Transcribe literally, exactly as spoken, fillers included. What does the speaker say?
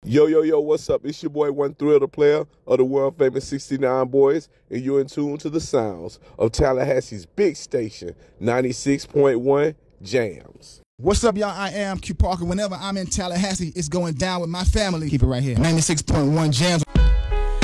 Yo, yo, yo, what's up? It's your boy, One Thrill, the player of the world famous sixty-nine Boys, and you're in tune to the sounds of Tallahassee's big station, ninety-six point one Jams. What's up, y'all? I am Q Parker. Whenever I'm in Tallahassee, it's going down with my family. Keep it right here. ninety-six point one Jams.